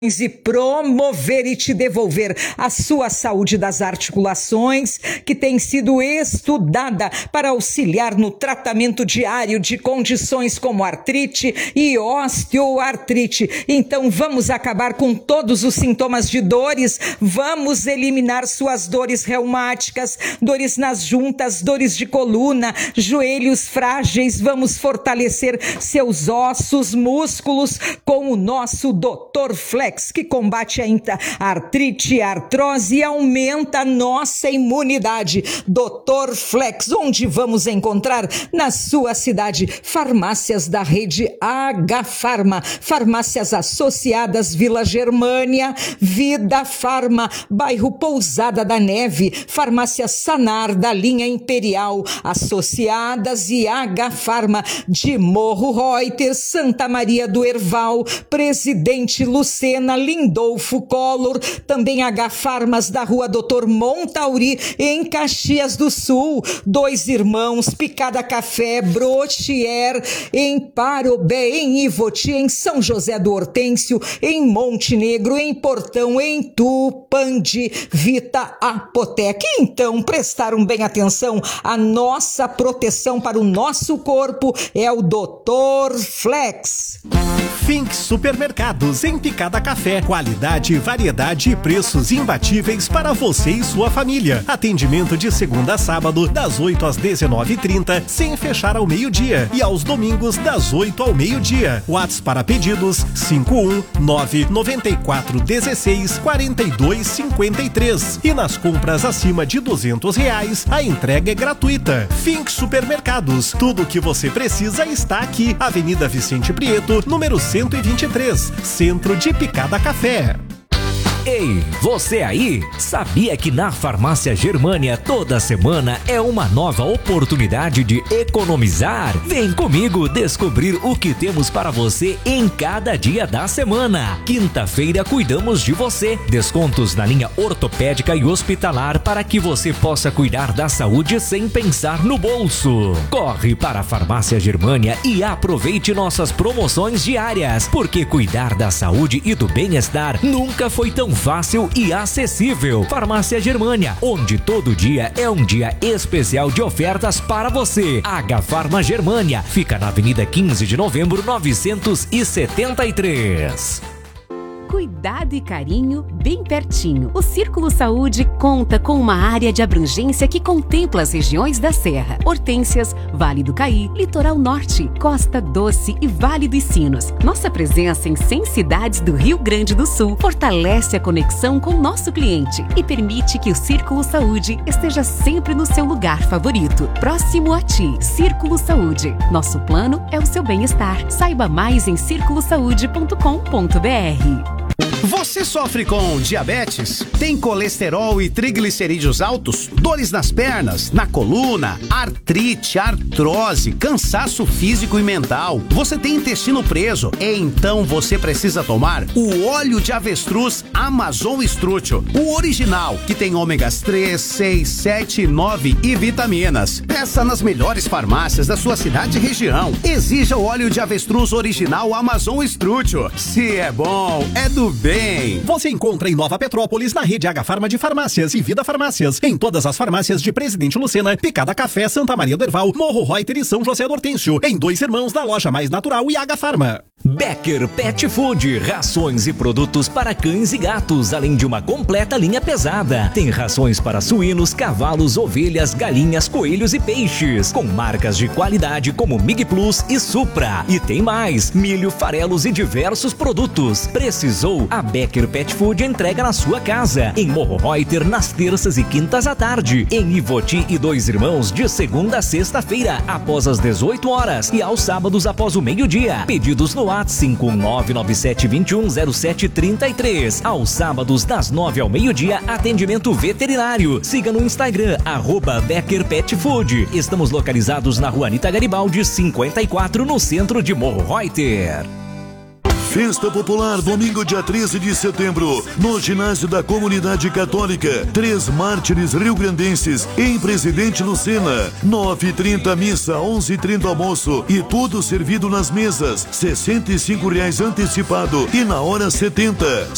e promover e te devolver a sua saúde das articulações, que tem sido estudada para auxiliar no tratamento diário de condições como artrite e osteoartrite. Então vamos acabar com todos os sintomas de dores, vamos eliminar suas dores reumáticas, dores nas juntas, dores de coluna, joelhos frágeis, vamos fortalecer seus ossos, músculos com o nosso Dr. Flex, que combate a artrite, a artrose e aumenta a nossa imunidade. Dr. Flex, onde vamos encontrar? Na sua cidade, farmácias da rede H Farma, farmácias associadas Vila Germânia, Vida Farma, bairro Pousada da Neve, farmácia Sanar da linha Imperial, associadas e H Farma de Morro Reuter, Santa Maria do Herval, Presidente Lucena, Lindolfo Collor, também H Farmas da rua Doutor Montauri, em Caxias do Sul, Dois Irmãos, Picada Café, Brochier, em Parobé, em Ivoti, em São José do Hortêncio, em Montenegro, em Portão, em Tupandi, Vita Apoteca. Então, prestaram bem atenção, a nossa proteção para o nosso corpo é o Dr. Flex. Fink Supermercados, em Picada Café. Qualidade, variedade e preços imbatíveis para você e sua família. Atendimento de segunda a sábado, das 8 às 19h30, sem fechar ao meio-dia. E aos domingos, das 8 ao meio-dia. WhatsApp para pedidos, 51994164253. E nas compras acima de R$200, a entrega é gratuita. Fink Supermercados, tudo o que você precisa está aqui. Avenida Vicente Prieto, número 123, Centro de Picada Café. Ei, você aí? Sabia que na Farmácia Germânia toda semana é uma nova oportunidade de economizar? Vem comigo descobrir o que temos para você em cada dia da semana. Quinta-feira cuidamos de você. Descontos na linha ortopédica e hospitalar para que você possa cuidar da saúde sem pensar no bolso. Corre para a Farmácia Germânia e aproveite nossas promoções diárias, porque cuidar da saúde e do bem-estar nunca foi tão fácil e acessível. Farmácia Germânia, onde todo dia é um dia especial de ofertas para você. H Farma Germânia, fica na Avenida 15 de Novembro, 973. Cuidado e carinho bem pertinho. O Círculo Saúde conta com uma área de abrangência que contempla as regiões da Serra, Hortênsias, Vale do Caí, Litoral Norte, Costa Doce e Vale dos Sinos. Nossa presença em 100 cidades do Rio Grande do Sul fortalece a conexão com o nosso cliente e permite que o Círculo Saúde esteja sempre no seu lugar favorito, próximo a ti. Círculo Saúde. Nosso plano é o seu bem-estar. Saiba mais em circulosaude.com.br. Você sofre com diabetes? Tem colesterol e triglicerídeos altos? Dores nas pernas, na coluna, artrite, artrose, cansaço físico e mental? Você tem intestino preso? Então você precisa tomar o óleo de avestruz Amazon Strútil, o original, que tem ômegas 3, 6, 7, 9 e vitaminas. Peça nas melhores farmácias da sua cidade e região. Exija o óleo de avestruz original Amazon Strútil. Se é bom, é do bem. Você encontra em Nova Petrópolis, na rede H Farma de farmácias e Vida Farmácias, em todas as farmácias de Presidente Lucena, Picada Café, Santa Maria do Herval, Morro Reuter e São José do Hortêncio, em Dois Irmãos, da Loja Mais Natural e H Farma. Becker Pet Food, rações e produtos para cães e gatos, além de uma completa linha pesada. Tem rações para suínos, cavalos, ovelhas, galinhas, coelhos e peixes, com marcas de qualidade como Mig Plus e Supra. E tem mais, milho, farelos e diversos produtos. Precisou? A Becker Pet Food entrega na sua casa, em Morro Reuter, nas terças e quintas à tarde, em Ivoti e Dois Irmãos, de segunda a sexta-feira, após as 18 horas e aos sábados após o meio-dia. Pedidos no WhatsApp 51997210733. Aos sábados, das 9 ao meio-dia, atendimento veterinário. Siga no Instagram, @Becker Pet Food. Estamos localizados na Rua Anita Garibaldi, 54, no centro de Morro Reuter. Festa Popular, domingo, dia 13 de setembro, no ginásio da Comunidade Católica. 3 mártires rio-grandenses, em Presidente Lucena. 9h30 missa, 11h30 almoço e tudo servido nas mesas. R$ 65 antecipado e na hora 70.